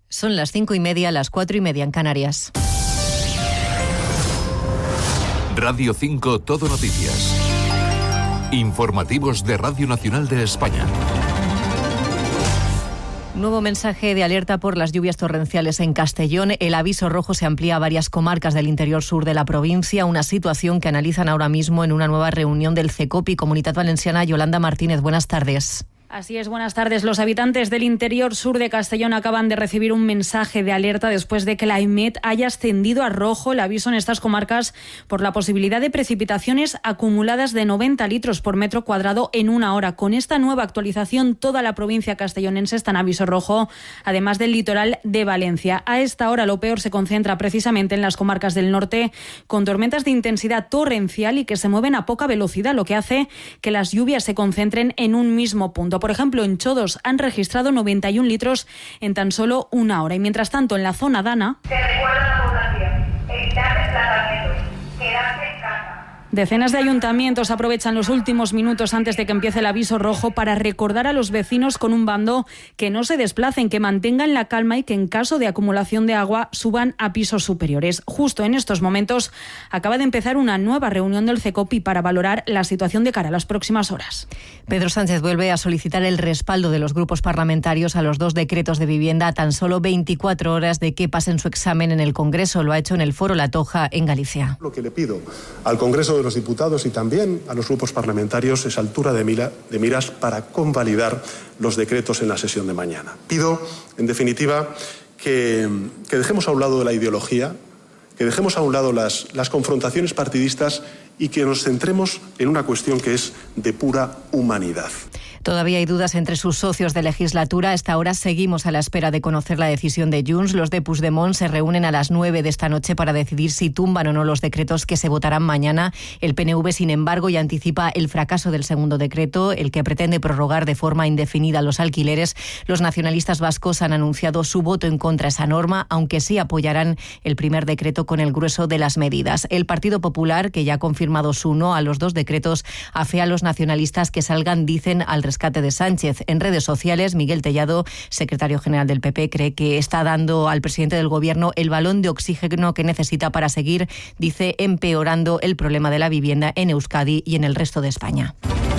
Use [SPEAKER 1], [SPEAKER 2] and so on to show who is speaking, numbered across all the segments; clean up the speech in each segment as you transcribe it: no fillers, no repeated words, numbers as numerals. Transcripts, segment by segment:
[SPEAKER 1] Son las 5:30, las 4:30 en Canarias.
[SPEAKER 2] Radio 5 Todo Noticias. Informativos de Radio Nacional de España.
[SPEAKER 1] Nuevo mensaje de alerta por las lluvias torrenciales en Castellón. El aviso rojo se amplía a varias comarcas del interior sur de la provincia, una situación que analizan ahora mismo en una nueva reunión del CECOPI. Comunidad Valenciana. Yolanda Martínez, buenas tardes.
[SPEAKER 3] Así es, buenas tardes. Los habitantes del interior sur de Castellón acaban de recibir un mensaje de alerta después de que la EMET haya ascendido a rojo el aviso en estas comarcas por la posibilidad de precipitaciones acumuladas de 90 litros por metro cuadrado en una hora. Con esta nueva actualización, toda la provincia castellonense está en aviso rojo, además del litoral de Valencia. A esta hora lo peor se concentra precisamente en las comarcas del norte, con tormentas de intensidad torrencial y que se mueven a poca velocidad, lo que hace que las lluvias se concentren en un mismo punto. Por ejemplo, en Chodos han registrado 91 litros en tan solo una hora. Y mientras tanto, en la zona Dana,
[SPEAKER 4] se recuerda a la población evitar desplazamientos, quedarse en casa.
[SPEAKER 3] Decenas de ayuntamientos aprovechan los últimos minutos antes de que empiece el aviso rojo para recordar a los vecinos con un bando que no se desplacen, que mantengan la calma y que en caso de acumulación de agua suban a pisos superiores. Justo en estos momentos acaba de empezar una nueva reunión del CECOPI para valorar la situación de cara a las próximas horas.
[SPEAKER 1] Pedro Sánchez vuelve a solicitar el respaldo de los grupos parlamentarios a los 2 decretos de vivienda a tan solo 24 horas de que pasen su examen en el Congreso. Lo ha hecho en el Foro La Toja, en Galicia.
[SPEAKER 5] Lo que le pido al Congreso de los Diputados y también a los grupos parlamentarios es altura de miras para convalidar los decretos en la sesión de mañana. Pido, en definitiva, que dejemos a un lado la ideología, que dejemos a un lado las confrontaciones partidistas y que nos centremos en una cuestión que es de pura humanidad.
[SPEAKER 1] Todavía hay dudas entre sus socios de legislatura. A esta hora seguimos a la espera de conocer la decisión de Junts. Los de Puigdemont se reúnen a las 9 de esta noche para decidir si tumban o no los decretos que se votarán mañana. El PNV, sin embargo, ya anticipa el fracaso del segundo decreto, el que pretende prorrogar de forma indefinida los alquileres. Los nacionalistas vascos han anunciado su voto en contra de esa norma, aunque sí apoyarán el primer decreto con el grueso de las medidas. El Partido Popular, que ya ha confirmado su no a los 2 decretos, afea a los nacionalistas que salgan, dicen, al rescate de Sánchez. En redes sociales, Miguel Tellado, secretario general del PP, cree que está dando al presidente del Gobierno el balón de oxígeno que necesita para seguir, dice, empeorando el problema de la vivienda en Euskadi y en el resto de España.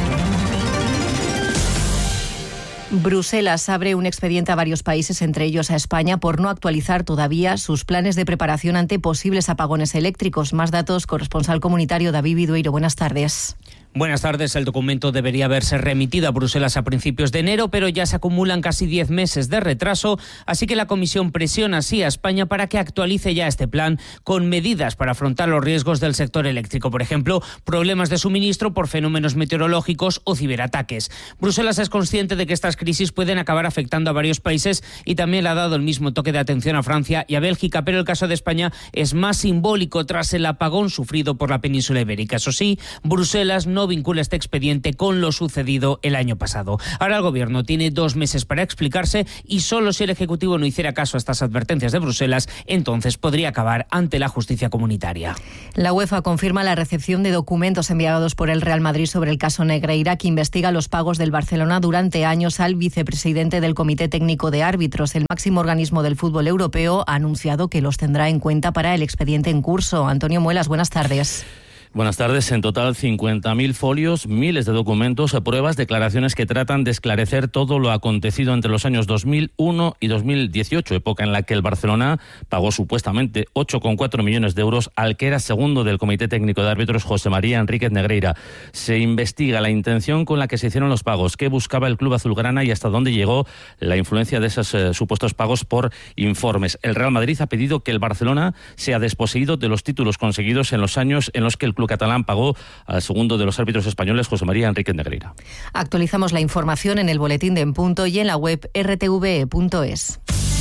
[SPEAKER 1] Bruselas abre un expediente a varios países, entre ellos a España, por no actualizar todavía sus planes de preparación ante posibles apagones eléctricos. Más datos, corresponsal comunitario David Vidueiro. Buenas tardes.
[SPEAKER 6] Buenas tardes. El documento debería haberse remitido a Bruselas a principios de enero, pero ya se acumulan casi 10 meses de retraso, así que la Comisión presiona así a España para que actualice ya este plan con medidas para afrontar los riesgos del sector eléctrico, por ejemplo, problemas de suministro por fenómenos meteorológicos o ciberataques. Bruselas es consciente de que estas crisis pueden acabar afectando a varios países y también le ha dado el mismo toque de atención a Francia y a Bélgica, pero el caso de España es más simbólico tras el apagón sufrido por la península ibérica. Eso sí, Bruselas no vincula este expediente con lo sucedido el año pasado. Ahora el Gobierno tiene 2 meses para explicarse y solo si el Ejecutivo no hiciera caso a estas advertencias de Bruselas, entonces podría acabar ante la justicia comunitaria.
[SPEAKER 1] La UEFA confirma la recepción de documentos enviados por el Real Madrid sobre el caso Negreira, que investiga los pagos del Barcelona durante años al vicepresidente del Comité Técnico de Árbitros. El máximo organismo del fútbol europeo ha anunciado que los tendrá en cuenta para el expediente en curso. Antonio Muelas, buenas tardes.
[SPEAKER 7] Buenas tardes. En total, 50.000 folios, miles de documentos, pruebas, declaraciones que tratan de esclarecer todo lo acontecido entre los años 2001 y 2018, época en la que el Barcelona pagó supuestamente 8,4 millones de euros al que era segundo del Comité Técnico de Árbitros, José María Enríquez Negreira. Se investiga la intención con la que se hicieron los pagos, qué buscaba el club azulgrana y hasta dónde llegó la influencia de esos supuestos pagos por informes. El Real Madrid ha pedido que el Barcelona sea desposeído de los títulos conseguidos en los años en los que el club catalán pagó al segundo de los árbitros españoles, José María Enríquez Negreira.
[SPEAKER 1] Actualizamos la información en el boletín de En Punto y en la web rtve.es.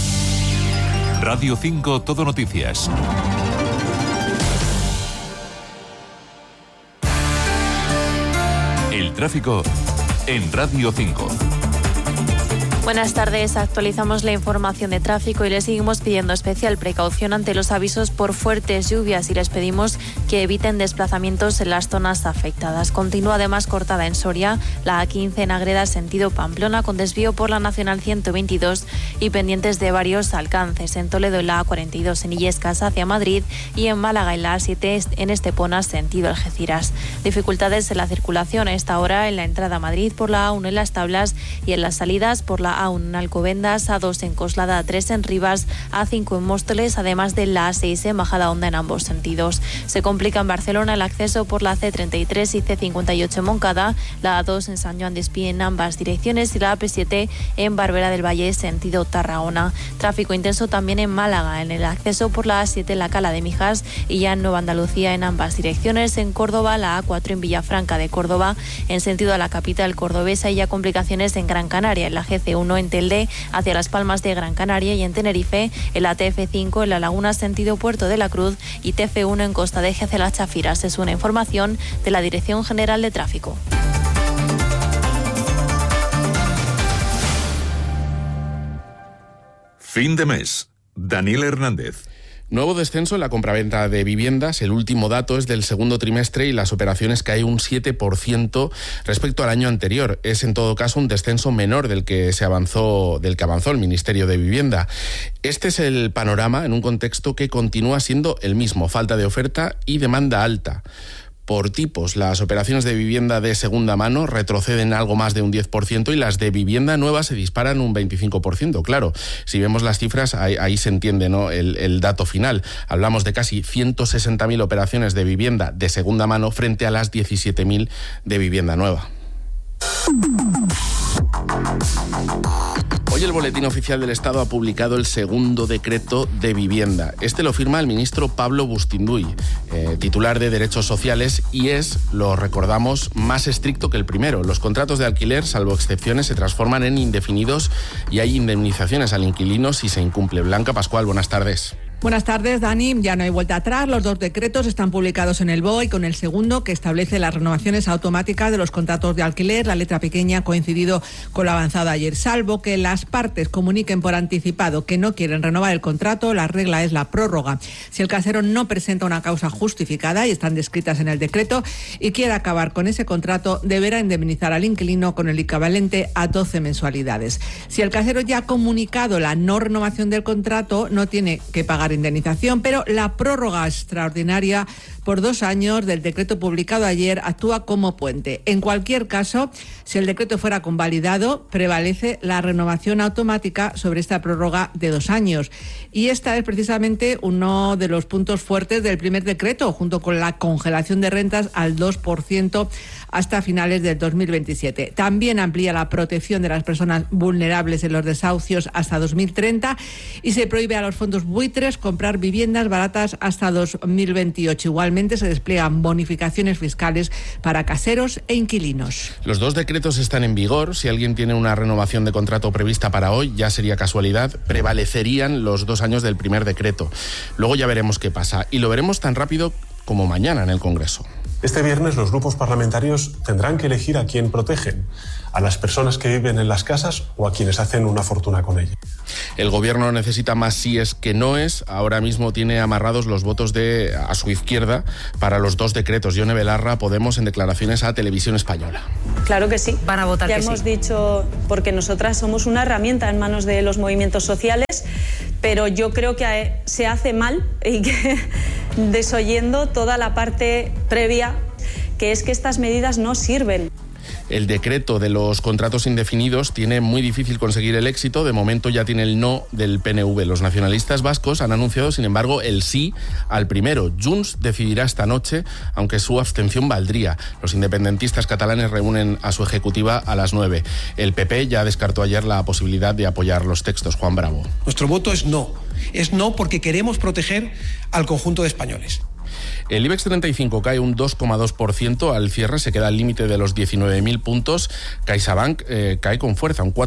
[SPEAKER 2] Radio 5 Todo Noticias. El tráfico en Radio 5.
[SPEAKER 8] Buenas tardes, actualizamos la información de tráfico y les seguimos pidiendo especial precaución ante los avisos por fuertes lluvias y les pedimos que eviten desplazamientos en las zonas afectadas. Continúa además cortada en Soria la A15 en Agreda sentido Pamplona con desvío por la Nacional 122 y pendientes de varios alcances. En Toledo en la A42 en Illescas hacia Madrid y en Málaga en la A7 en Estepona sentido Algeciras. Dificultades en la circulación a esta hora en la entrada a Madrid por la A1 en Las Tablas y en las salidas por la A1 en Alcobendas, A2 en Coslada, A3 en Rivas, A5 en Móstoles, además de la A6 en Majadahonda en ambos sentidos. Se complica en Barcelona el acceso por la C33 y C58 en Moncada, la A2 en San Joan de Espí en ambas direcciones y la AP7 en Barberá del Valle sentido Tarragona. Tráfico intenso también en Málaga, en el acceso por la A7 en la Cala de Mijas y ya en Nueva Andalucía en ambas direcciones. En Córdoba, la A4 en Villafranca de Córdoba en sentido a la capital cordobesa y ya complicaciones en Gran Canaria, en la GC1 en Telde hacia Las Palmas de Gran Canaria y en Tenerife, en la TF5 en La Laguna sentido Puerto de la Cruz y TF1 en Costa de Eje hacia Las Chafiras. Es una información de la Dirección General de Tráfico.
[SPEAKER 2] Fin de mes. Daniel Hernández.
[SPEAKER 9] Nuevo descenso en la compraventa de viviendas. El último dato es del segundo trimestre y las operaciones caen un 7% respecto al año anterior. Es en todo caso un descenso menor del que avanzó el Ministerio de Vivienda. Este es el panorama en un contexto que continúa siendo el mismo: falta de oferta y demanda alta. Por tipos, las operaciones de vivienda de segunda mano retroceden algo más de un 10% y las de vivienda nueva se disparan un 25%. Claro, si vemos las cifras, ahí se entiende, ¿no?, el dato final. Hablamos de casi 160.000 operaciones de vivienda de segunda mano frente a las 17.000 de vivienda nueva. Hoy el Boletín Oficial del Estado ha publicado el segundo decreto de vivienda. Este lo firma el ministro Pablo Bustinduy, titular de Derechos Sociales, y es, lo recordamos, más estricto que el primero. Los contratos de alquiler, salvo excepciones, se transforman en indefinidos y hay indemnizaciones al inquilino si se incumple. Blanca Pascual, buenas tardes.
[SPEAKER 10] Buenas tardes, Dani. Ya no hay vuelta atrás. Los dos decretos están publicados en el BOE, con el segundo, que establece las renovaciones automáticas de los contratos de alquiler. La letra pequeña ha coincidido con lo avanzado ayer. Salvo que las partes comuniquen por anticipado que no quieren renovar el contrato, la regla es la prórroga. Si el casero no presenta una causa justificada, y están descritas en el decreto, y quiere acabar con ese contrato, deberá indemnizar al inquilino con el equivalente a 12 mensualidades. Si el casero ya ha comunicado la no renovación del contrato, no tiene que pagar indemnización, pero la prórroga extraordinaria por 2 años del decreto publicado ayer actúa como puente. En cualquier caso, si el decreto fuera convalidado, prevalece la renovación automática sobre esta prórroga de 2 años. Y esta es precisamente uno de los puntos fuertes del primer decreto, junto con la congelación de rentas al 2% hasta finales del 2027. También amplía la protección de las personas vulnerables en los desahucios hasta 2030 y se prohíbe a los fondos buitres comprar viviendas baratas hasta 2028. Igualmente se despliegan bonificaciones fiscales para caseros e inquilinos.
[SPEAKER 9] Los dos decretos están en vigor. Si alguien tiene una renovación de contrato prevista para hoy, ya sería casualidad, prevalecerían los 2 años del primer decreto. Luego ya veremos qué pasa, y lo veremos tan rápido como mañana en el Congreso.
[SPEAKER 5] Este viernes los grupos parlamentarios tendrán que elegir a quién protegen, a las personas que viven en las casas o a quienes hacen una fortuna con ellas.
[SPEAKER 9] El gobierno necesita más síes que noes. Ahora mismo tiene amarrados los votos a su izquierda para los 2 decretos. Yone Belarra, Podemos, en declaraciones a Televisión Española.
[SPEAKER 11] Claro que sí.
[SPEAKER 1] Van a votar
[SPEAKER 11] ya
[SPEAKER 1] que sí.
[SPEAKER 11] Ya hemos dicho, porque nosotras somos una herramienta en manos de los movimientos sociales, pero yo creo que se hace mal y que desoyendo toda la parte previa, que es que estas medidas no sirven.
[SPEAKER 9] El decreto de los contratos indefinidos tiene muy difícil conseguir el éxito. De momento ya tiene el no del PNV. Los nacionalistas vascos han anunciado, sin embargo, el sí al primero. Junts decidirá esta noche, aunque su abstención valdría. Los independentistas catalanes reúnen a su ejecutiva a las 9. El PP ya descartó ayer la posibilidad de apoyar los textos. Juan Bravo.
[SPEAKER 12] Nuestro voto es no. Es no porque queremos proteger al conjunto de españoles.
[SPEAKER 9] El IBEX 35 cae un 2,2% al cierre, se queda al límite de los 19.000 puntos. CaixaBank cae con fuerza, un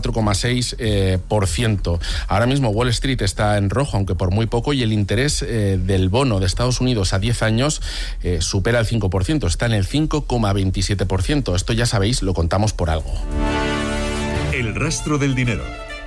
[SPEAKER 9] 4,6%. Ahora mismo Wall Street está en rojo, aunque por muy poco, y el interés del bono de Estados Unidos a 10 años supera el 5%, está en el 5,27%. Esto ya sabéis, lo contamos por algo.
[SPEAKER 2] El rastro del dinero.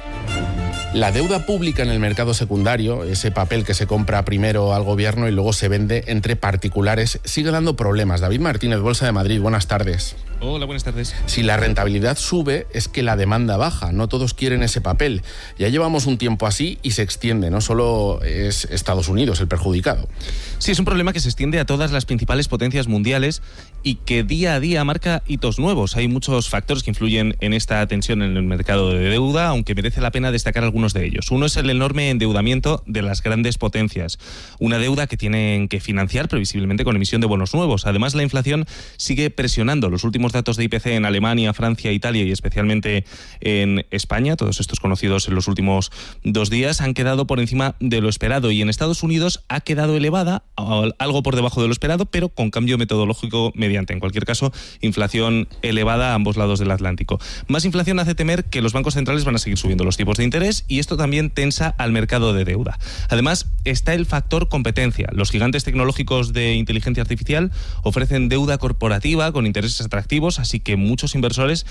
[SPEAKER 9] La deuda pública en el mercado secundario, ese papel que se compra primero al gobierno y luego se vende entre particulares, sigue dando problemas. David Martínez, Bolsa de Madrid, buenas tardes.
[SPEAKER 13] Hola, buenas tardes.
[SPEAKER 9] Si la rentabilidad sube, es que la demanda baja. No todos quieren ese papel. Ya llevamos un tiempo así y se extiende. No solo es Estados Unidos el perjudicado.
[SPEAKER 13] Sí, es un problema que se extiende a todas las principales potencias mundiales y que día a día marca hitos nuevos. Hay muchos factores que influyen en esta tensión en el mercado de deuda, aunque merece la pena destacar algunos de ellos. Uno es el enorme endeudamiento de las grandes potencias. Una deuda que tienen que financiar previsiblemente con emisión de bonos nuevos. Además, la inflación sigue presionando. Los últimos datos de IPC en Alemania, Francia, Italia y especialmente en España, todos estos conocidos en los últimos 2 días, han quedado por encima de lo esperado, y en Estados Unidos ha quedado elevada, algo por debajo de lo esperado, pero con cambio metodológico mediante. En cualquier caso, inflación elevada a ambos lados del Atlántico. Más inflación hace temer que los bancos centrales van a seguir subiendo los tipos de interés, y esto también tensa al mercado de deuda. Además, está el factor competencia. Los gigantes tecnológicos de inteligencia artificial ofrecen deuda corporativa con intereses atractivos, así que muchos inversores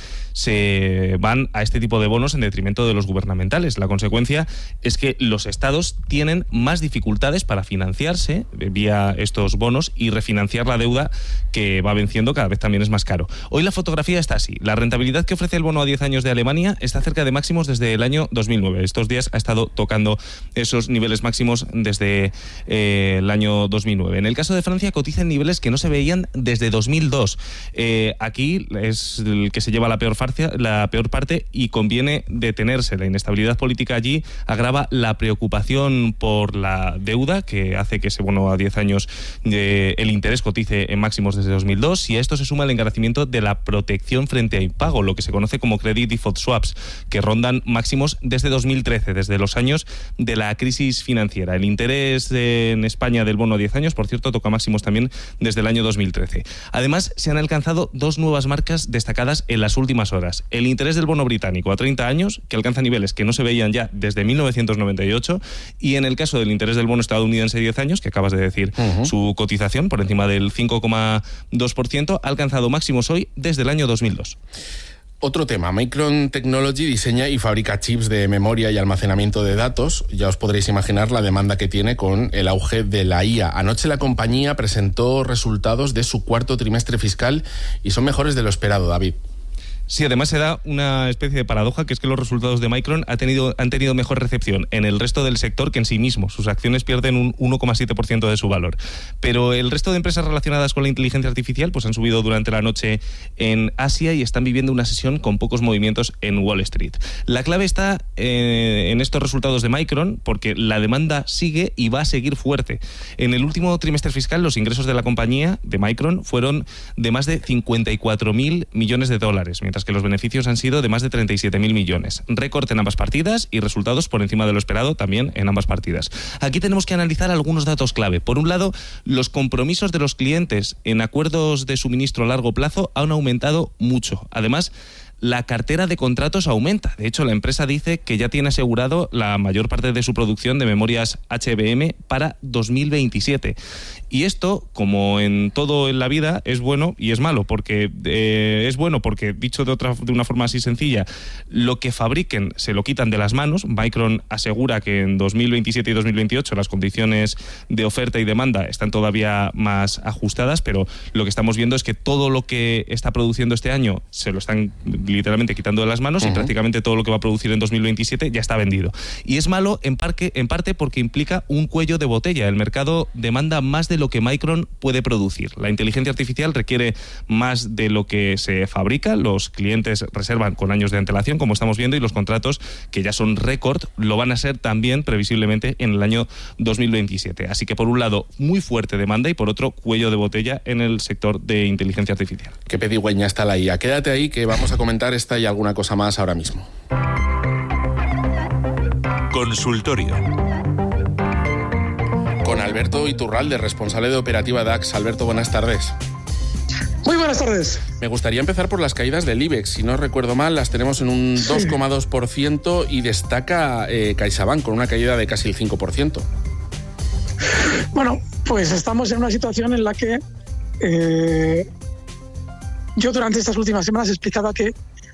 [SPEAKER 13] se van a este tipo de bonos en detrimento de los gubernamentales. La consecuencia es que los estados tienen más dificultades para financiarse vía estos bonos y refinanciar la deuda que va venciendo cada vez también es más caro. Hoy la fotografía está así. La rentabilidad que ofrece el bono a 10 años de Alemania está cerca de máximos desde el año 2009. Estos días ha estado tocando esos niveles máximos desde el año 2009. En el caso de Francia cotiza en niveles que no se veían desde 2002. Aquí es el que se lleva la peor parte y conviene detenerse. La inestabilidad política allí agrava la preocupación por la deuda, que hace que ese bono a 10 años el interés cotice en máximos desde 2002, y a esto se suma el encarecimiento de la protección frente a impago, lo que se conoce como credit default swaps, que rondan máximos desde 2013, desde los años de la crisis financiera. El interés en España del bono a 10 años, por cierto, toca máximos también desde el año 2013. Además, se han alcanzado 2 nuevas marcas destacadas en las últimas horas. El interés del bono británico a 30 años, que alcanza niveles que no se veían ya desde 1998, y en el caso del interés del bono estadounidense a 10 años, que acabas de decir, su cotización por encima del 5,2%, ha alcanzado máximos hoy desde el año 2002.
[SPEAKER 9] Otro tema, Micron Technology diseña y fabrica chips de memoria y almacenamiento de datos. Ya os podréis imaginar la demanda que tiene con el auge de la IA. Anoche la compañía presentó resultados de su 4º trimestre fiscal y son mejores de lo esperado, David.
[SPEAKER 13] Sí, además se da una especie de paradoja, que es que los resultados de Micron han tenido mejor recepción en el resto del sector que en sí mismo. Sus acciones pierden un 1,7% de su valor. Pero el resto de empresas relacionadas con la inteligencia artificial pues han subido durante la noche en Asia y están viviendo una sesión con pocos movimientos en Wall Street. La clave está en estos resultados de Micron, porque la demanda sigue y va a seguir fuerte. En el último trimestre fiscal, los ingresos de la compañía, de Micron, fueron de más de 54.000 millones de dólares, mientras que los beneficios han sido de más de 37.000 millones. Récord en ambas partidas y resultados por encima de lo esperado también en ambas partidas. Aquí tenemos que analizar algunos datos clave. Por un lado, los compromisos de los clientes en acuerdos de suministro a largo plazo han aumentado mucho. Además, la cartera de contratos aumenta. De hecho, la empresa dice que ya tiene asegurado la mayor parte de su producción de memorias HBM para 2027. Y esto, como en todo en la vida, es bueno y es malo, porque es bueno porque, dicho de una forma así sencilla, lo que fabriquen se lo quitan de las manos. Micron asegura que en 2027 y 2028 las condiciones de oferta y demanda están todavía más ajustadas, pero lo que estamos viendo es que todo lo que está produciendo este año se lo están literalmente quitando de las manos, y prácticamente todo lo que va a producir en 2027 ya está vendido. Y es malo en parte porque implica un cuello de botella. El mercado demanda más de lo que Micron puede producir. La inteligencia artificial requiere más de lo que se fabrica. Los clientes reservan con años de antelación, como estamos viendo, y los contratos, que ya son récord, lo van a ser también previsiblemente en el año 2027. Así que por un lado, muy fuerte demanda, y por otro, cuello de botella en el sector de inteligencia artificial.
[SPEAKER 9] Qué pedigüeña está la IA. Quédate ahí, que vamos a comentar esta y alguna cosa más ahora mismo.
[SPEAKER 2] Consultorio.
[SPEAKER 9] Con Alberto Iturralde, responsable de operativa DAX. Alberto, buenas tardes.
[SPEAKER 14] Muy buenas tardes.
[SPEAKER 9] Me gustaría empezar por las caídas del IBEX. Si no recuerdo mal, las tenemos en un 2,2% y destaca CaixaBank con una caída de casi el 5%.
[SPEAKER 14] Bueno, pues estamos en una situación en la que yo durante estas últimas semanas explicaba que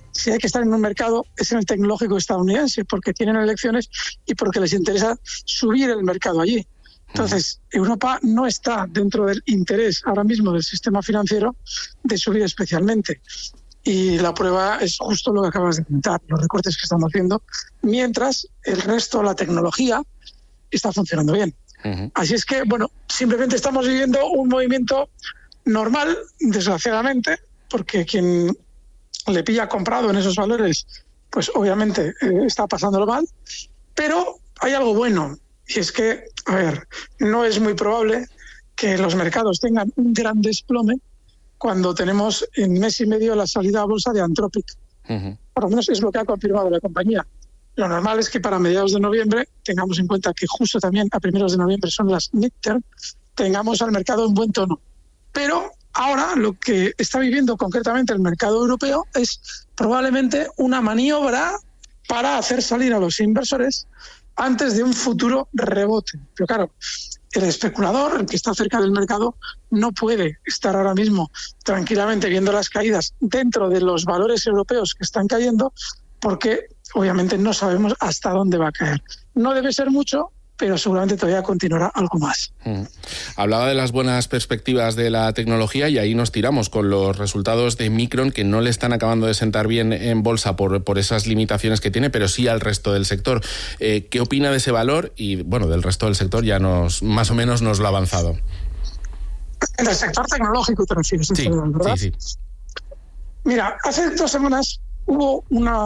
[SPEAKER 14] si hay que estar en un mercado es en el tecnológico estadounidense, porque tienen elecciones y porque les interesa subir el mercado allí. Entonces, Europa no está dentro del interés ahora mismo del sistema financiero de subir especialmente. Y la prueba es justo lo que acabas de comentar, los recortes que estamos haciendo, mientras el resto, la tecnología, está funcionando bien. Así es que, bueno, simplemente estamos viviendo un movimiento normal, desgraciadamente, porque quien le pilla comprado en esos valores, pues obviamente está pasándolo mal, pero hay algo bueno, y es que, a ver, no es muy probable que los mercados tengan un gran desplome cuando tenemos en mes y medio la salida a bolsa de Anthropic. Por lo menos es lo que ha confirmado la compañía. Lo normal es que para mediados de noviembre, tengamos en cuenta que justo también a primeros de noviembre son las midterm, tengamos al mercado en buen tono. Pero ahora lo que está viviendo concretamente el mercado europeo es probablemente una maniobra para hacer salir a los inversores antes de un futuro rebote. Pero claro, el especulador, el que está cerca del mercado, no puede estar ahora mismo tranquilamente viendo las caídas dentro de los valores europeos que están cayendo, porque obviamente no sabemos hasta dónde va a caer. No debe ser mucho, pero seguramente todavía continuará algo más.
[SPEAKER 9] Hablaba de las buenas perspectivas de la tecnología y ahí nos tiramos con los resultados de Micron, que no le están acabando de sentar bien en bolsa por esas limitaciones que tiene, pero sí al resto del sector. ¿Qué opina de ese valor? Y bueno, del resto del sector ya más o menos nos lo ha avanzado.
[SPEAKER 14] En el sector tecnológico te refieres,
[SPEAKER 9] sí,
[SPEAKER 14] ¿verdad?
[SPEAKER 9] Sí.
[SPEAKER 14] Mira, hace 2 semanas hubo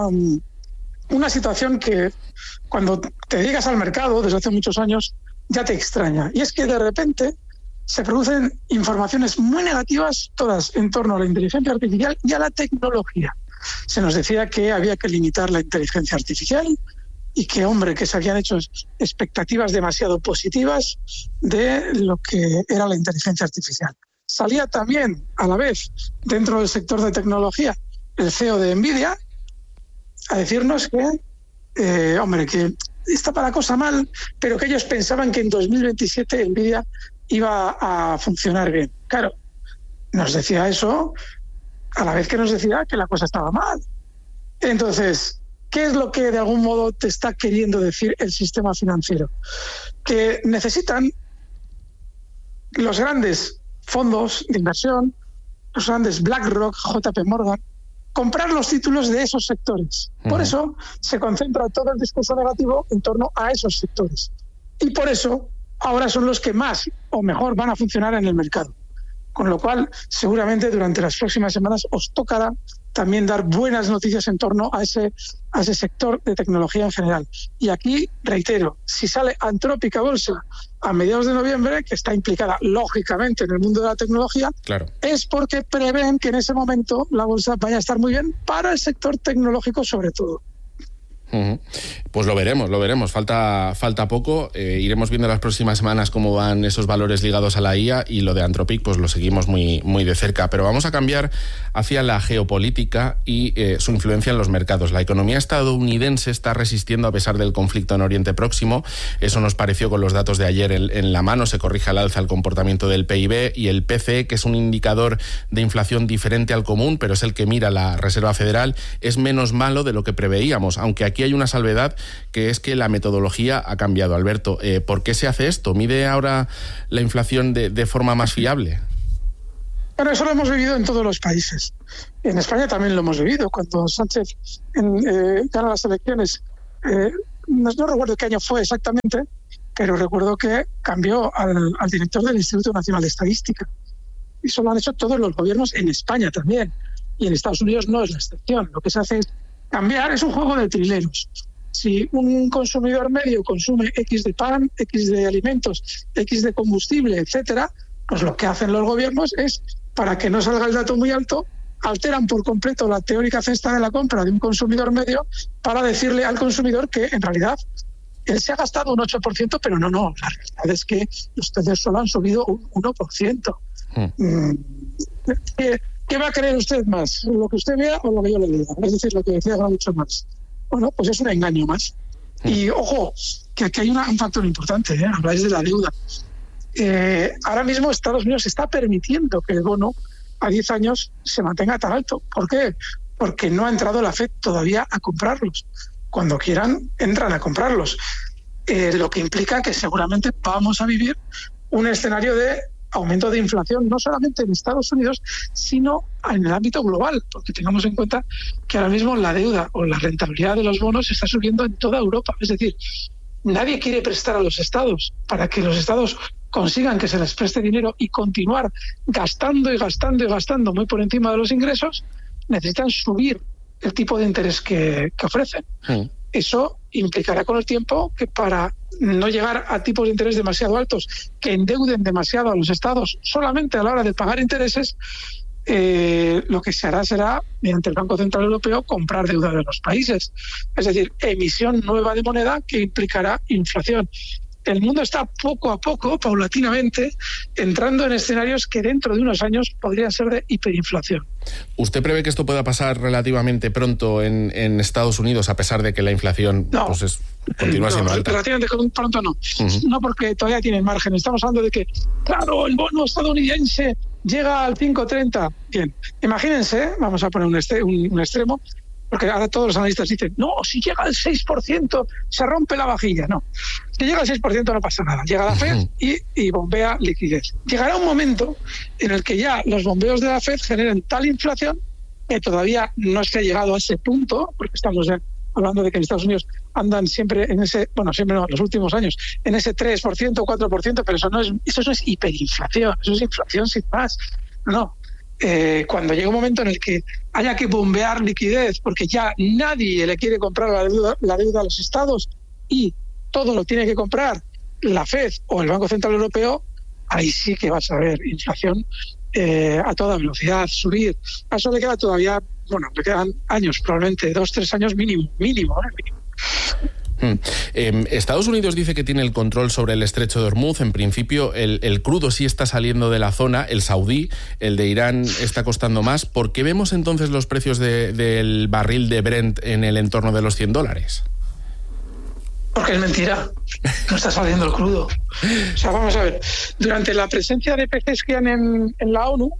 [SPEAKER 14] una situación que cuando te dedicas al mercado desde hace muchos años ya te extraña. Y es que de repente se producen informaciones muy negativas, todas en torno a la inteligencia artificial y a la tecnología. Se nos decía que había que limitar la inteligencia artificial y que, hombre, que se habían hecho expectativas demasiado positivas de lo que era la inteligencia artificial. Salía también, a la vez, dentro del sector de tecnología, el CEO de Nvidia a decirnos que, hombre, que está para la cosa mal, pero que ellos pensaban que en 2027 Nvidia iba a funcionar bien. Claro, nos decía eso a la vez que nos decía que la cosa estaba mal. Entonces, ¿qué es lo que de algún modo te está queriendo decir el sistema financiero? Que necesitan los grandes fondos de inversión, los grandes BlackRock, JP Morgan, comprar los títulos de esos sectores. Por eso se concentra todo el discurso negativo en torno a esos sectores. Y por eso ahora son los que más o mejor van a funcionar en el mercado. Con lo cual, seguramente durante las próximas semanas os tocará también dar buenas noticias en torno a ese sector de tecnología en general. Y aquí, reitero, si sale Anthropic a bolsa a mediados de noviembre, que está implicada lógicamente en el mundo de la tecnología,
[SPEAKER 9] claro, es
[SPEAKER 14] porque prevén que en ese momento la bolsa vaya a estar muy bien para el sector tecnológico sobre todo.
[SPEAKER 9] Pues lo veremos. Falta poco. Iremos viendo las próximas semanas cómo van esos valores ligados a la IA, y lo de Anthropic pues lo seguimos muy, muy de cerca. Pero vamos a cambiar hacia la geopolítica y su influencia en los mercados. La economía estadounidense está resistiendo a pesar del conflicto en Oriente Próximo. Eso nos pareció con los datos de ayer en la mano. Se corrige al alza el comportamiento del PIB y el PCE, que es un indicador de inflación diferente al común, pero es el que mira la Reserva Federal, es menos malo de lo que preveíamos, aunque aquí hay una salvedad, que es que la metodología ha cambiado. Alberto, ¿por qué se hace esto? ¿Mide ahora la inflación de forma más fiable?
[SPEAKER 14] Bueno, eso lo hemos vivido en todos los países. En España también lo hemos vivido. Cuando Sánchez gana las elecciones, no recuerdo qué año fue exactamente, pero recuerdo que cambió al director del Instituto Nacional de Estadística. Y eso lo han hecho todos los gobiernos en España también. Y en Estados Unidos no es la excepción. Lo que se hace es cambiar, es un juego de trileros. Si un consumidor medio consume X de pan, X de alimentos, X de combustible, etcétera, pues lo que hacen los gobiernos es, para que no salga el dato muy alto, alteran por completo la teórica cesta de la compra de un consumidor medio para decirle al consumidor que en realidad él se ha gastado un 8%, pero no, la realidad es que ustedes solo han subido un 1%. ¿Qué va a creer usted más? ¿Lo que usted vea o lo que yo le diga? Es decir, lo que decía mucho más. Bueno, pues es un engaño más. Y ojo, que aquí hay un factor importante, habláis de la deuda. Ahora mismo Estados Unidos está permitiendo que el bono a 10 años se mantenga tan alto. ¿Por qué? porque no ha entrado la FED todavía a comprarlos. Cuando quieran, entran a comprarlos. Lo que implica que seguramente vamos a vivir un escenario de aumento de inflación, no solamente en Estados Unidos, sino en el ámbito global, porque tengamos en cuenta que ahora mismo la deuda o la rentabilidad de los bonos está subiendo en toda Europa. Es decir, nadie quiere prestar a los estados. Para que los estados consigan que se les preste dinero y continuar gastando y gastando y gastando muy por encima de los ingresos, necesitan subir el tipo de interés que ofrecen. Eso implicará con el tiempo que para no llegar a tipos de interés demasiado altos que endeuden demasiado a los estados solamente a la hora de pagar intereses, lo que se hará será, mediante el Banco Central Europeo, comprar deuda de los países. Es decir, emisión nueva de moneda que implicará inflación. El mundo está poco a poco, paulatinamente, entrando en escenarios que dentro de unos años podrían ser de hiperinflación.
[SPEAKER 9] ¿Usted prevé que esto pueda pasar relativamente pronto en Estados Unidos, a pesar de que la inflación continúa siendo alta?
[SPEAKER 14] Relativamente pronto no. No, porque todavía tienen margen. Estamos hablando de que, claro, el bono estadounidense llega al 5,30. Bien, imagínense, vamos a poner un extremo, porque ahora todos los analistas dicen, no, si llega al 6% se rompe la vajilla. No, si llega al 6% no pasa nada. Llega la FED y bombea liquidez. Llegará un momento en el que ya los bombeos de la FED generen tal inflación que todavía no se ha llegado a ese punto, porque estamos hablando de que en Estados Unidos andan siempre en ese, siempre no, los últimos años, en ese 3%, 4%, pero eso no es hiperinflación, eso es inflación sin más. No. Cuando llegue un momento en el que haya que bombear liquidez porque ya nadie le quiere comprar la deuda a los estados y todo lo tiene que comprar la FED o el Banco Central Europeo, ahí sí que vas a ver inflación a toda velocidad, subir. A eso le queda todavía, le quedan años, probablemente 2-3 años mínimo.
[SPEAKER 9] Estados Unidos dice que tiene el control sobre el estrecho de Hormuz. En principio, el crudo sí está saliendo de la zona, el saudí, el de Irán está costando más. ¿Por qué vemos entonces los precios del barril de Brent en el entorno de los $100?
[SPEAKER 14] Porque es mentira, no está saliendo el crudo. O sea, vamos a ver, durante la presencia de Pezeshkian en la ONU,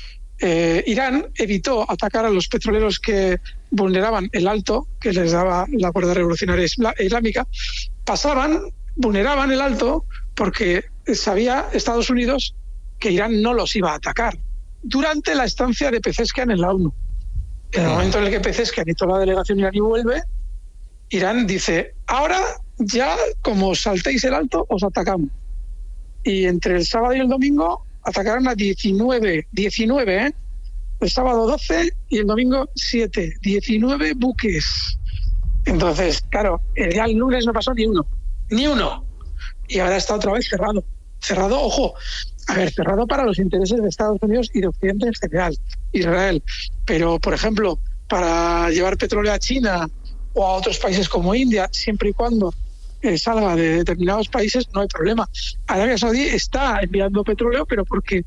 [SPEAKER 14] Irán evitó atacar a los petroleros que vulneraban el alto que les daba la Guardia Revolucionaria Islámica. Vulneraban el alto porque sabía Estados Unidos que Irán no los iba a atacar durante la estancia de Pezeshkian en la ONU. En el momento en el que Pezeshkian y toda la delegación iraní vuelve, Irán dice, ahora ya como saltéis el alto os atacamos. Y entre el sábado y el domingo atacaron a 19, el sábado 12 y el domingo 7, 19 buques. Entonces, claro, ya el lunes no pasó ni uno. Y ahora está otra vez cerrado. Cerrado, ojo, cerrado para los intereses de Estados Unidos y de Occidente en general, Israel. Pero, por ejemplo, para llevar petróleo a China o a otros países como India, siempre y cuando salga de determinados países, no hay problema. Arabia Saudí está enviando petróleo, pero porque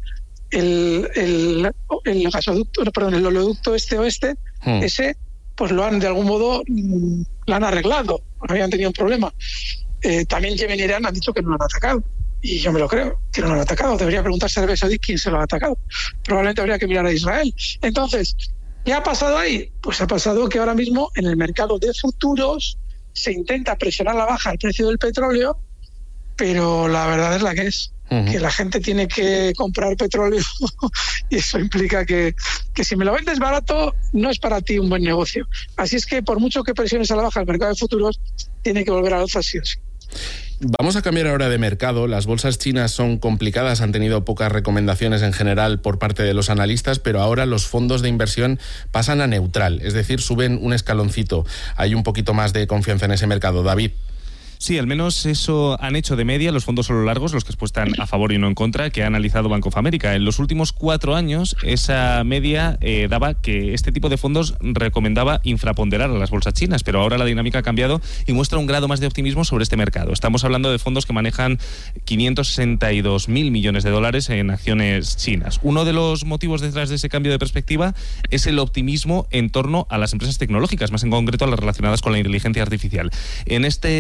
[SPEAKER 14] el oleoducto este-oeste, ese, pues lo han de algún modo lo han arreglado, habían tenido un problema. También Yemen y Irán han dicho que no lo han atacado, y yo me lo creo, que no lo han atacado. Debería preguntarse a Arabia Saudí quién se lo ha atacado. Probablemente habría que mirar a Israel. Entonces, ¿qué ha pasado ahí? Pues ha pasado que ahora mismo en el mercado de futuros se intenta presionar a la baja el precio del petróleo, pero la verdad es la que es, que la gente tiene que comprar petróleo y eso implica que si me lo vendes barato no es para ti un buen negocio. Así es que por mucho que presiones a la baja el mercado de futuros, tiene que volver a alza sí o sí.
[SPEAKER 9] Vamos a cambiar ahora de mercado. Las bolsas chinas son complicadas, han tenido pocas recomendaciones en general por parte de los analistas, pero ahora los fondos de inversión pasan a neutral, es decir, suben un escaloncito. Hay un poquito más de confianza en ese mercado. David.
[SPEAKER 13] Sí, al menos eso han hecho de media los fondos solo largos, los que están a favor y no en contra, que ha analizado Bank of America. En los últimos 4 años, esa media daba que este tipo de fondos recomendaba infraponderar a las bolsas chinas, pero ahora la dinámica ha cambiado y muestra un grado más de optimismo sobre este mercado. Estamos hablando de fondos que manejan 562.000 millones de dólares en acciones chinas. Uno de los motivos detrás de ese cambio de perspectiva es el optimismo en torno a las empresas tecnológicas, más en concreto a las relacionadas con la inteligencia artificial. En este caso,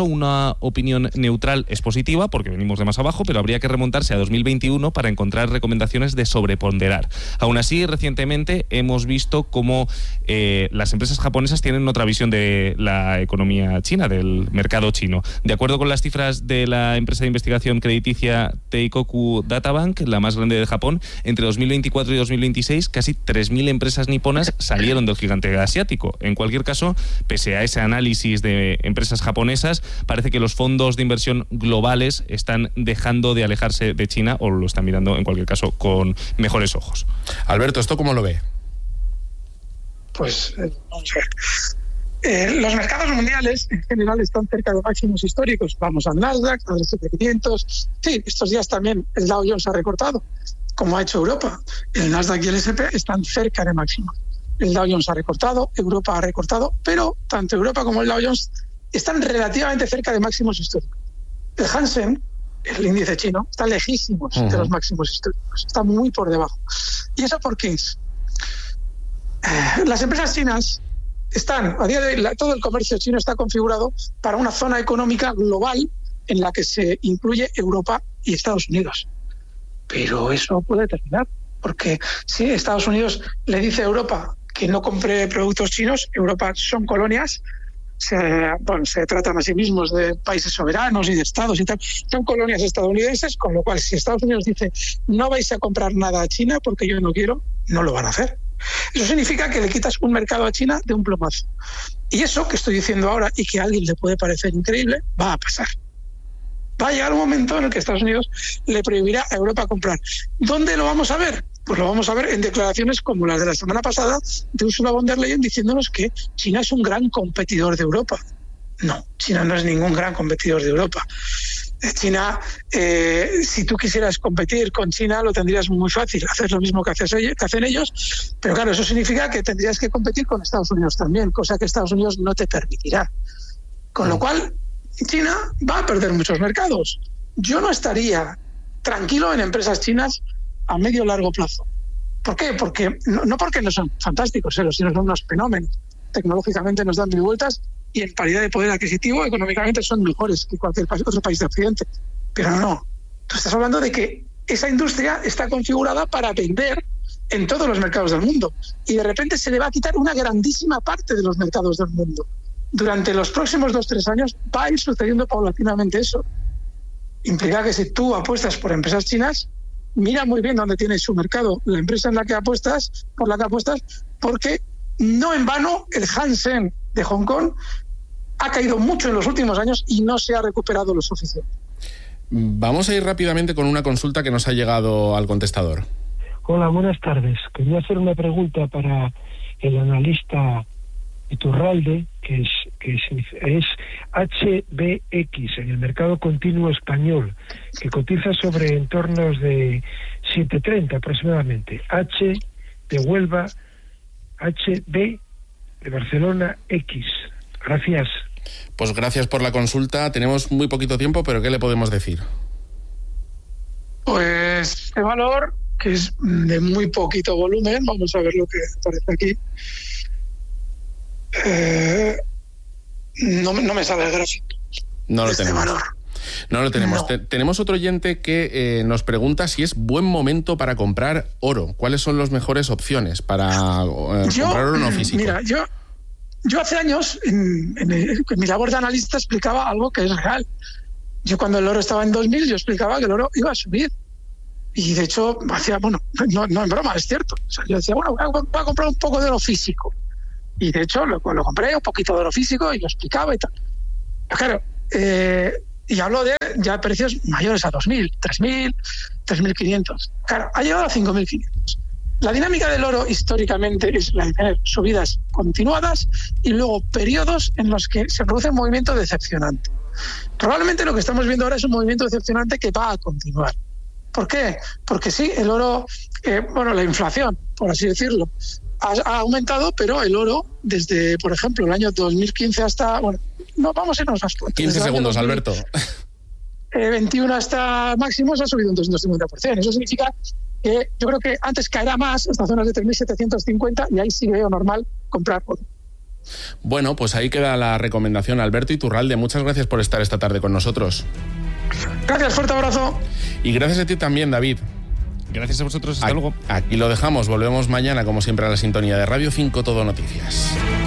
[SPEAKER 13] una opinión neutral es positiva, porque venimos de más abajo, pero habría que remontarse a 2021 para encontrar recomendaciones de sobreponderar. Aún así, recientemente hemos visto cómo las empresas japonesas tienen otra visión de la economía china, del mercado chino. De acuerdo con las cifras de la empresa de investigación crediticia Teikoku Databank, la más grande de Japón, entre 2024 y 2026 casi 3.000 empresas niponas salieron del gigante asiático. En cualquier caso, pese a ese análisis de empresas japonesas, parece que los fondos de inversión globales están dejando de alejarse de China, o lo están mirando en cualquier caso con mejores ojos.
[SPEAKER 9] Alberto, ¿esto cómo lo ve?
[SPEAKER 14] Pues vamos a ver. Los mercados mundiales en general están cerca de máximos históricos. Vamos al Nasdaq, al S&P 500. Sí, estos días también el Dow Jones ha recortado, como ha hecho Europa. El Nasdaq y el S&P están cerca de máximos. El Dow Jones ha recortado, Europa ha recortado, pero tanto Europa como el Dow Jones están relativamente cerca de máximos históricos. El Hansen, el índice chino, está lejísimos de los máximos históricos. Está muy por debajo. ¿Y eso por qué es? Las empresas chinas están, a día de hoy, todo el comercio chino está configurado para una zona económica global en la que se incluye Europa y Estados Unidos. Pero eso puede terminar, porque si Estados Unidos le dice a Europa que no compre productos chinos, Europa son colonias, se tratan a sí mismos de países soberanos y de estados y tal, son colonias estadounidenses, con lo cual si Estados Unidos dice no vais a comprar nada a China porque yo no quiero, no lo van a hacer. Eso significa que le quitas un mercado a China de un plumazo. Y eso que estoy diciendo ahora y que a alguien le puede parecer increíble, va a pasar. Va a llegar un momento en el que Estados Unidos le prohibirá a Europa comprar. ¿Dónde lo vamos a ver? Pues lo vamos a ver en declaraciones como las de la semana pasada de Ursula von der Leyen diciéndonos que China es un gran competidor de Europa. No, China no es ningún gran competidor de Europa. China, si tú quisieras competir con China, lo tendrías muy fácil, hacer lo mismo que hacen ellos, pero claro, eso significa que tendrías que competir con Estados Unidos también, cosa que Estados Unidos no te permitirá. Con lo cual, China va a perder muchos mercados. Yo no estaría tranquilo en empresas chinas a medio o largo plazo. ¿Por qué? Porque no porque no son fantásticos, sino son unos fenómenos. Tecnológicamente nos dan mil vueltas y en paridad de poder adquisitivo económicamente son mejores que cualquier otro país de Occidente. Pero no, tú estás hablando de que esa industria está configurada para vender en todos los mercados del mundo y de repente se le va a quitar una grandísima parte de los mercados del mundo. Durante los próximos 2-3 años va a ir sucediendo paulatinamente eso. Implica que si tú apuestas por empresas chinas, mira muy bien dónde tiene su mercado la empresa en la que apuestas, porque no en vano el Hansen de Hong Kong ha caído mucho en los últimos años y no se ha recuperado lo suficiente.
[SPEAKER 9] Vamos a ir rápidamente con una consulta que nos ha llegado al contestador.
[SPEAKER 15] Hola, buenas tardes. Quería hacer una pregunta para el analista Iturralde, que es HBX, en el mercado continuo español, que cotiza sobre entornos de 7.30 aproximadamente. H de Huelva, HB de Barcelona, X. Gracias.
[SPEAKER 9] Pues gracias por la consulta. Tenemos muy poquito tiempo, pero ¿qué le podemos decir?
[SPEAKER 14] Pues este valor, que es de muy poquito volumen, vamos a ver lo que aparece aquí. No me sale el gráfico.
[SPEAKER 9] No lo tenemos.
[SPEAKER 14] Valor.
[SPEAKER 9] No lo tenemos.
[SPEAKER 14] No.
[SPEAKER 9] Tenemos otro oyente que nos pregunta si es buen momento para comprar oro. ¿Cuáles son las mejores opciones para comprar oro no físico?
[SPEAKER 14] Mira, yo hace años en mi labor de analista explicaba algo que es real. Yo cuando el oro estaba en 2000, yo explicaba que el oro iba a subir. Y de hecho, no en broma, es cierto. O sea, yo decía, voy a comprar un poco de oro físico. Y de hecho lo compré, un poquito de oro físico, y lo explicaba y tal. Pero claro, y hablo de ya precios mayores a 2.000, 3.000, 3.500. Claro, ha llegado a 5.500. La dinámica del oro históricamente es la de tener subidas continuadas y luego periodos en los que se produce un movimiento decepcionante. Probablemente lo que estamos viendo ahora es un movimiento decepcionante que va a continuar. ¿Por qué? Porque sí, el oro, la inflación, por así decirlo, ha aumentado, pero el oro, desde, por ejemplo, el año 2015 hasta... vamos a irnos más pronto.
[SPEAKER 9] 15 segundos, Alberto.
[SPEAKER 14] 21 hasta máximos ha subido un 250%. Eso significa que yo creo que antes caerá más hasta zonas de 3.750 y ahí sí veo normal comprar oro.
[SPEAKER 9] Bueno, pues ahí queda la recomendación. Alberto Iturralde, muchas gracias por estar esta tarde con nosotros.
[SPEAKER 14] Gracias, fuerte abrazo.
[SPEAKER 9] Y gracias a ti también, David.
[SPEAKER 13] Gracias a vosotros, hasta luego.
[SPEAKER 9] Aquí lo dejamos, volvemos mañana como siempre a la sintonía de Radio 5 Todo Noticias.